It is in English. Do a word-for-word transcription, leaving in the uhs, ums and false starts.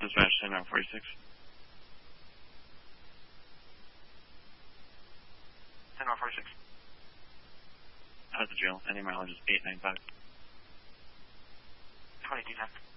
Dispatch ten nine forty-six. ten nine forty-six. Out of the jail. Any mileage is eight nine five. twenty-two ten.